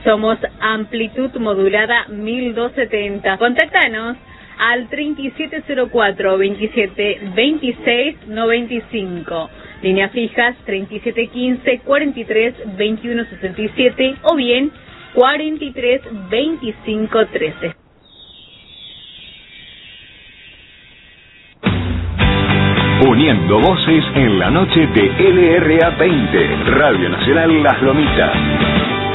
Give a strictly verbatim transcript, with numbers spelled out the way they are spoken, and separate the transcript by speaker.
Speaker 1: Somos Amplitud Modulada mil doscientos setenta. Contáctanos al treinta y siete cero cuatro, veintisiete veintiséis noventa y cinco. Líneas fijas treinta y siete quince, cuarenta y tres veintiuno sesenta y siete o bien cuarenta y tres veinticinco trece.
Speaker 2: Uniendo voces en la noche de L R A veinte, Radio Nacional Las Lomitas.